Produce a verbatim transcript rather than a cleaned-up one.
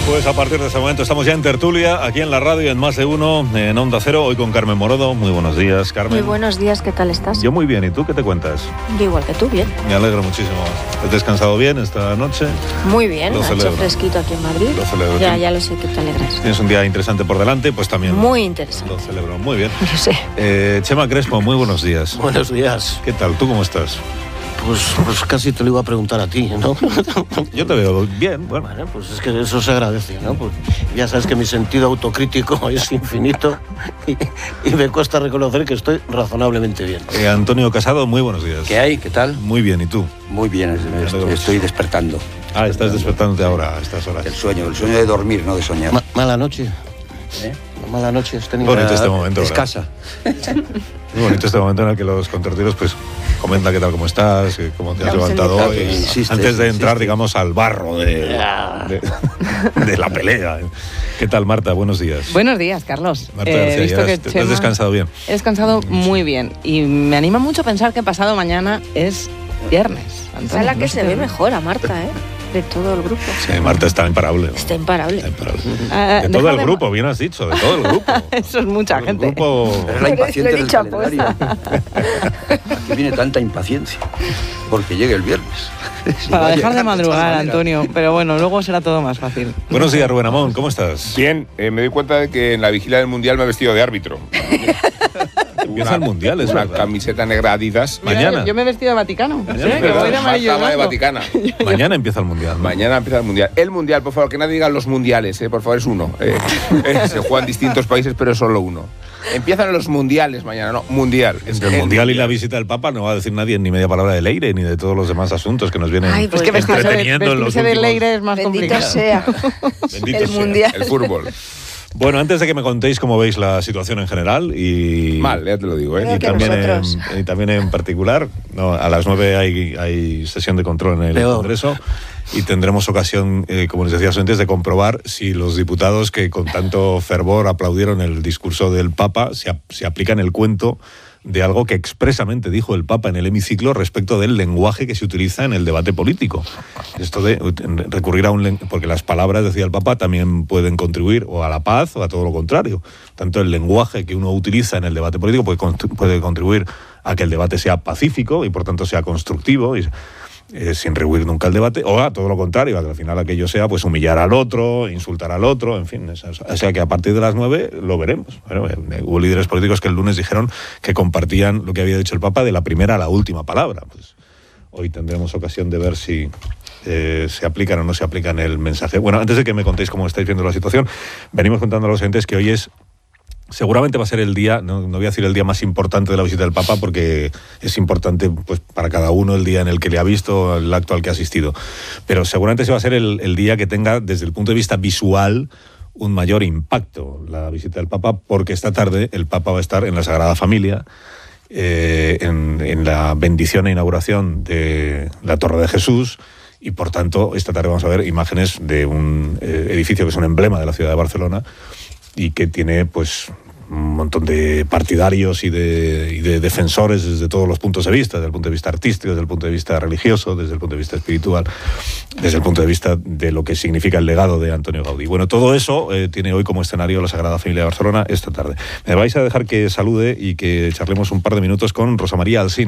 Pues a partir de ese momento estamos ya en tertulia, aquí en la radio, en Más de Uno, en Onda Cero, hoy con Carmen Morodo. Muy buenos días, Carmen. Muy buenos días, ¿qué tal estás? Yo muy bien, ¿y tú qué te cuentas? Yo igual que tú, bien. Me alegro muchísimo. ¿Has descansado bien esta noche? Muy bien, lo ha celebro. hecho fresquito aquí en Madrid. Lo celebro. Ya, ya lo sé que te alegras. Tienes un día interesante por delante, pues también. Muy interesante. Lo celebro, muy bien. Yo sé. Eh, Chema Crespo, muy buenos días. Buenos días. ¿Qué tal? ¿Tú cómo estás? Pues, pues casi te lo iba a preguntar a ti, ¿no? Yo te veo bien, bueno. Bueno, pues es que eso se agradece, ¿no? Pues ya sabes que mi sentido autocrítico es infinito y, y me cuesta reconocer que estoy razonablemente bien. Eh, Antonio Casado, muy buenos días. ¿Qué hay? ¿Qué tal? Muy bien, ¿y tú? Muy bien, estoy, estoy despertando. Ah, estás despertándote ahora a estas horas. El sueño, el sueño de dormir, no de soñar. Ma- mala noche. ¿Eh? Mala noche has tenido. Bonito este momento, ¿verdad? Escasa. Muy bonito este momento en el que los contertulios pues comentan qué tal, cómo estás, y cómo te has Vamos levantado en hoy, detalle. Insiste, antes de insiste. entrar, digamos, al barro de, de, de la pelea. ¿Qué tal, Marta? Buenos días. Buenos días, Carlos. Marta Eh, García, he visto ya que has, te- te Chema- has descansado bien. He descansado muy bien y me anima mucho pensar que pasado mañana es viernes. Esa es la Antonio, que no se sé ve qué- mejor a Marta, ¿eh? De todo el grupo. Sí, Marta está imparable. Está imparable. Está imparable. Ah, De todo deja el de- grupo, bien has dicho, de todo el grupo. Eso es mucha Todo el gente. grupo... Pero es la Lo he- impaciente lo he del dicho a calendario. Aquí viene tanta impaciencia porque llegue el viernes. Si Para va a dejar de llegar tal madrugar, manera. Antonio. Pero bueno, luego será todo más fácil. Buenos días, Rubén Amón, ¿cómo estás? Bien, eh, me doy cuenta de que en la vigilia del Mundial me he vestido de árbitro. Empieza el Mundial, es Una verdad. camiseta negra Adidas. Mira, Mañana. yo, yo me he vestido de Vaticano. Mañana, Sí, es que verdad. voy de amarillo Marta va de blanco. Vaticana. Mañana empieza el Mundial, ¿no? Mañana empieza el Mundial. El Mundial, por favor, que nadie diga los mundiales, eh, por favor, es uno. Eh, eh, se juegan distintos países, pero es solo uno. Empiezan los mundiales mañana, no, mundial. Es Entre el Mundial y la visita del Papa no va a decir nadie ni media palabra de Leire ni de todos los demás asuntos que nos vienen Ay, Pues que vestirse de, entreteniendo en los vestirse de últimos... Leire es más Bendito complicado. sea. Bendito el sea. mundial. El fútbol. Bueno, antes de que me contéis cómo veis la situación en general y... Mal, ya te lo digo, Creo ¿eh? Y que también, nosotros. en, y también en particular, no, a las nueve hay, hay sesión de control en el Peor. Congreso y tendremos ocasión, eh, como les decía antes, de comprobar si los diputados que con tanto fervor aplaudieron el discurso del Papa se, ap- se aplican el cuento de algo que expresamente dijo el Papa en el hemiciclo respecto del lenguaje que se utiliza en el debate político. Esto de ut- recurrir a un len- porque las palabras, decía el Papa, también pueden contribuir o a la paz o a todo lo contrario. Tanto el lenguaje que uno utiliza en el debate político puede, constru- puede contribuir a que el debate sea pacífico y por tanto sea constructivo y eh, sin rehuir nunca el debate, o a todo lo contrario, a que al final aquello sea pues humillar al otro, insultar al otro, en fin. Esa- o sea que a partir de las nueve lo veremos. Bueno, eh, hubo líderes políticos que el lunes dijeron que compartían lo que había dicho el Papa de la primera a la última palabra. Pues hoy tendremos ocasión de ver si eh, se aplican o no se aplican el mensaje. Bueno, antes de que me contéis cómo estáis viendo la situación, venimos contando a los oyentes que hoy es seguramente va a ser el día, no, no voy a decir el día más importante de la visita del Papa, porque es importante pues para cada uno el día en el que le ha visto, el acto al que ha asistido. Pero seguramente se va a ser el, el día que tenga, desde el punto de vista visual, un mayor impacto la visita del Papa, porque esta tarde el Papa va a estar en la Sagrada Familia, eh, en, en la bendición e inauguración de la Torre de Jesús, y por tanto esta tarde vamos a ver imágenes de un eh, edificio que es un emblema de la ciudad de Barcelona, y que tiene pues un montón de partidarios y de, y de defensores desde todos los puntos de vista, desde el punto de vista artístico, desde el punto de vista religioso, desde el punto de vista espiritual, desde el punto de vista de lo que significa el legado de Antonio Gaudí. Bueno, todo eso eh, tiene hoy como escenario la Sagrada Familia de Barcelona esta tarde. Me vais a dejar que salude y que charlemos un par de minutos con Rosa María Alsina.